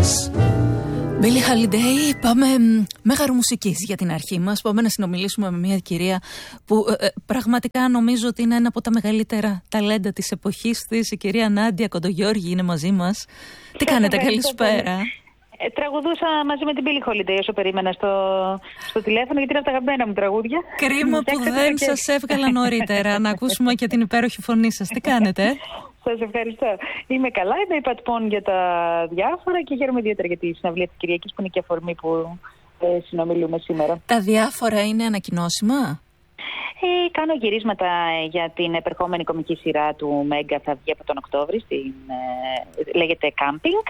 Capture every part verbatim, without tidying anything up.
Billie Holiday, πάμε μέγαρο μουσικής για την αρχή μας. Πάμε να συνομιλήσουμε με μια κυρία που ε, πραγματικά νομίζω ότι είναι ένα από τα μεγαλύτερα ταλέντα της εποχής της. Η κυρία Νάντια Κοντογιώργη είναι μαζί μας. Τι κάνετε, καλησπέρα. Ε, τραγουδούσα μαζί με την Billie Holiday όσο περίμενα στο, στο τηλέφωνο, γιατί είναι από τα αγαπημένα μου τραγούδια. Κρίμα που δεν και... σας έβγαλα νωρίτερα να ακούσουμε και την υπέροχη φωνή σας. Τι κάνετε? Σας ευχαριστώ. Είμαι καλά, είμαι υπατπών για τα διάφορα και χαίρομαι ιδιαίτερα για τη συναυλία της Κυριακής που είναι και αφορμή που ε, συνομιλούμε σήμερα. Τα διάφορα είναι ανακοινώσιμα? Ε, κάνω γυρίσματα για την επερχόμενη κομική σειρά του Μέγκα, θα βγει από τον Οκτώβρη, στην, ε, λέγεται Camping.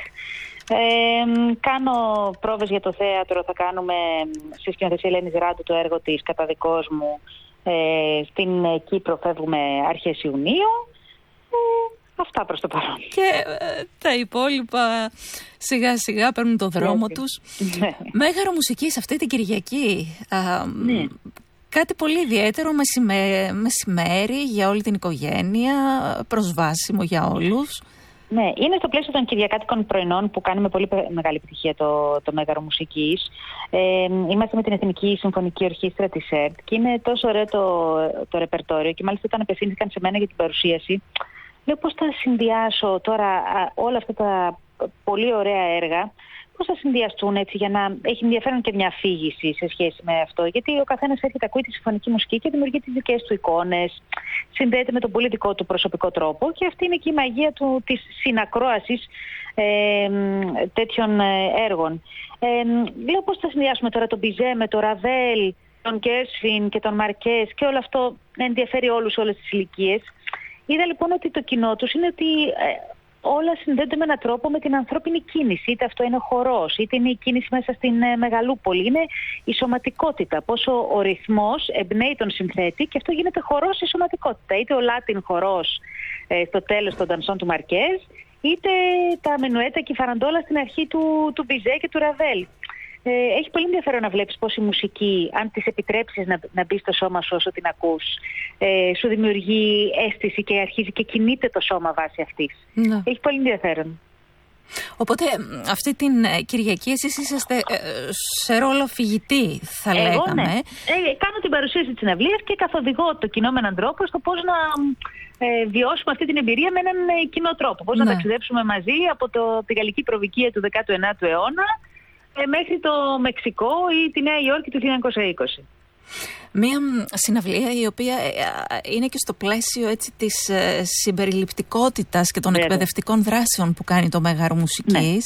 Ε, κάνω πρόβες για το θέατρο, θα κάνουμε στη σκηνοθεσία Ελένης Ράντου το έργο της «Καταδικός μου». Ε, στην Κύπρο φεύγουμε αρχές Ιουνίου. Ε, αυτά προς το παρόν. Και ε, τα υπόλοιπα σιγά σιγά παίρνουν το δρόμο yeah, τους. Yeah. Μέγαρο μουσικής αυτή την Κυριακή. Α, yeah. Κάτι πολύ ιδιαίτερο, μεσημέρι για όλη την οικογένεια, προσβάσιμο για όλους. Ναι, είναι στο πλαίσιο των Κυριακάτικων πρωινών που κάνουμε πολύ μεγάλη επιτυχία το, το Μέγαρο Μουσικής. Ε, είμαστε με την Εθνική Συμφωνική Ορχήστρα της ΕΡΤ και είναι τόσο ωραίο το, το ρεπερτόριο και μάλιστα όταν απευθύνθηκαν σε μένα για την παρουσίαση, λέω πώς θα συνδυάσω τώρα α, όλα αυτά τα πολύ ωραία έργα, πώς θα συνδυαστούν έτσι για να έχει ενδιαφέρον και μια αφήγηση σε σχέση με αυτό. Γιατί ο καθένας έρχεται, ακούει τη συμφωνική μουσική και δημιουργεί τις δικές του εικόνες, συνδέεται με τον πολύ δικό του προσωπικό τρόπο και αυτή είναι και η μαγεία του, της συνακρόασης ε, τέτοιων έργων. Ε, λέω πώς θα συνδυάσουμε τώρα τον Μπιζέ με τον Ραβέλ, τον Γκέρσφιν και τον Μαρκές και όλο αυτό να ενδιαφέρει όλους, όλες τις ηλικίες. Είδα λοιπόν ότι το κοινό τους είναι ότι ε, όλα συνδέονται με έναν τρόπο με την ανθρώπινη κίνηση. Είτε αυτό είναι χορός, είτε είναι η κίνηση μέσα στην ε, μεγαλούπολη. Είναι η σωματικότητα. Πόσο ο ρυθμός εμπνέει τον συνθέτη και αυτό γίνεται χορός η σωματικότητα. Είτε ο Λάτιν χορός ε, στο τέλος των δανσών του Μαρκές, είτε τα μενουέτα και η φαραντόλα στην αρχή του, του Μπιζέ και του Ραβέλ. Ε, έχει πολύ ενδιαφέρον να βλέπεις πώς η μουσική, αν της επιτρέψεις να, να μπει στο σώμα σου όσο την ακούς, ε, σου δημιουργεί αίσθηση και αρχίζει και κινείται το σώμα βάσει αυτής. Ναι. Έχει πολύ ενδιαφέρον. Οπότε αυτή την Κυριακή εσείς είσαστε ε, σε ρόλο φοιτητή, θα Εγώ, λέγαμε. Ναι. Ε, κάνω την παρουσίαση της συναυλίας και καθοδηγώ το κοινό με έναν τρόπο στο πώς να ε, βιώσουμε αυτή την εμπειρία με έναν ε, κοινό τρόπο. Πώς ναι. να ταξιδέψουμε μαζί από το, τη γαλλική προβικία του δέκατου ενάτου αιώνα μέχρι το Μεξικό ή τη Νέα Υόρκη του χίλια εννιακόσια είκοσι. Μία συναυλία η οποία είναι και στο πλαίσιο έτσι, της συμπεριληπτικότητας και των Βέβαια. εκπαιδευτικών δράσεων που κάνει το Μέγαρο Μουσικής.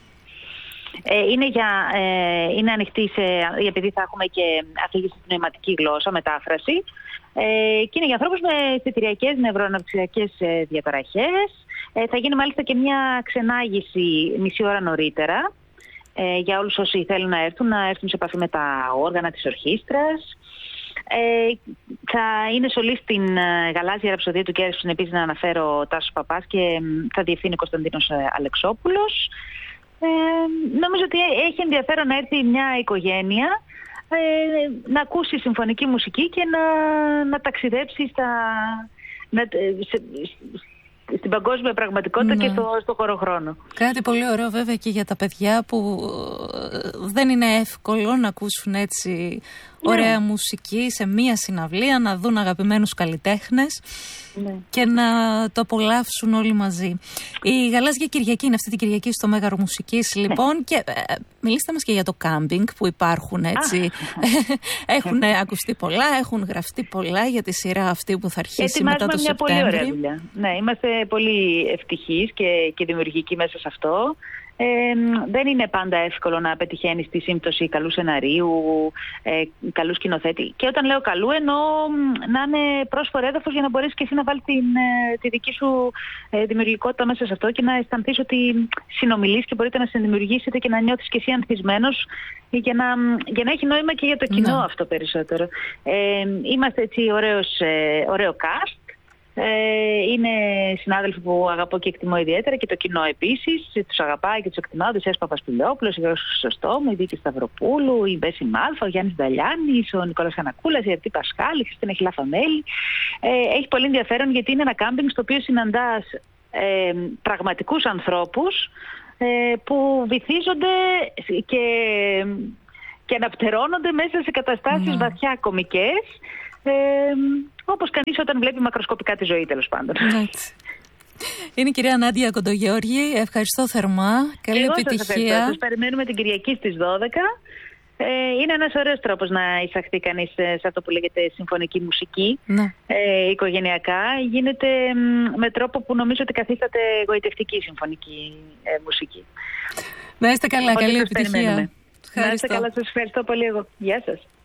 Ναι. Ε, είναι, για, ε, είναι ανοιχτή σε, επειδή θα έχουμε και αφήγηση στην νοηματική γλώσσα, μετάφραση. Ε, και είναι για ανθρώπους με αισθητηριακές νευροαναπτυξιακές ε, διαταραχές. Ε, θα γίνει μάλιστα και μια ξενάγηση μισή ώρα νωρίτερα. Ε, για όλους όσοι θέλουν να έρθουν, να έρθουν σε επαφή με τα όργανα της ορχήστρας. Ε, θα είναι σολή στην ε, γαλάζια ραψοδία του Γκέρσφιν, επίσης να αναφέρω ο Τάσος Παπάς και ε, θα διευθύνει ο Κωνσταντίνος ε, Αλεξόπουλος. Ε, νομίζω ότι έχει ενδιαφέρον να έρθει μια οικογένεια ε, να ακούσει συμφωνική μουσική και να, να ταξιδέψει στα, να, σε, στην παγκόσμια πραγματικότητα ναι. και στο, στο χωροχρόνο. Κάτι πολύ ωραίο βέβαια και για τα παιδιά που δεν είναι εύκολο να ακούσουν έτσι ναι. ωραία μουσική σε μία συναυλία, να δουν αγαπημένους καλλιτέχνες ναι. και να το απολαύσουν όλοι μαζί. Η Γαλάζια Κυριακή είναι αυτή την Κυριακή στο Μέγαρο Μουσικής λοιπόν ναι. και ε, μιλήστε μας και για το κάμπινγκ που υπάρχουν έτσι. Έχουν ακουστεί πολλά, έχουν γραφτεί πολλά για τη σειρά αυτή που θα αρχίσει μετά το Σεπτέμβρη. Μια πολύ ωραία δουλειά. Ναι, είμαστε πολύ ευτυχείς και, και δημιουργικοί μέσα σε αυτό. Ε, δεν είναι πάντα εύκολο να πετυχαίνεις τη σύμπτωση καλού σεναρίου, ε, καλού σκηνοθέτη. Και όταν λέω καλού, εννοώ να είναι πρόσφορο έδαφος για να μπορέσεις και εσύ να βάλεις την, τη δική σου ε, δημιουργικότητα μέσα σε αυτό και να αισθανθείς ότι συνομιλείς και μπορείτε να συνδημιουργήσετε και να νιώθεις και εσύ ανθισμένος για να, για να έχει νόημα και για το κοινό ναι. αυτό περισσότερο. Ε, είμαστε έτσι ωραίος, ε, ωραίο cast. Ε, είναι συνάδελφοι που αγαπώ και εκτιμώ ιδιαίτερα και το κοινό επίσης. Τους αγαπάει και τους εκτιμάω. Ο Δησέας Παπασπηλιόπουλος, ο Γιώργος Χρυσοστόμου, η Δίκη Σταυροπούλου, η Μπέση Μάλφα, ο Γιάννης Νταλιάνης, ο Νικόλας Χανακούλας, η Αρτή Πασχάλη, η Χριστίνα Χιλαφαμέλη. Ε, έχει πολύ ενδιαφέρον γιατί είναι ένα κάμπινγκ στο οποίο συναντάς ε, πραγματικούς ανθρώπους ε, που βυθίζονται και, και αναπτερώνονται μέσα σε καταστάσεις ναι. βαθιά κωμικές, ε, όπως κανείς όταν βλέπει μακροσκοπικά τη ζωή, τέλος πάντων. Έτσι. Είναι η κυρία Νάντια Κοντογεώργη. Ευχαριστώ θερμά. Καλή Εγώ επιτυχία. Σας περιμένουμε την Κυριακή στις δώδεκα. Ε, είναι ένας ωραίος τρόπος να εισαχθεί κανείς σε αυτό που λέγεται συμφωνική μουσική, ναι. ε, οικογενειακά. Γίνεται με τρόπο που νομίζω ότι καθίσταται εγωιτευτική συμφωνική ε, μουσική. Να είστε καλά, καλή επιτυχία. Να είστε καλά, σας ευχαριστώ πολύ εγώ. Γεια σας.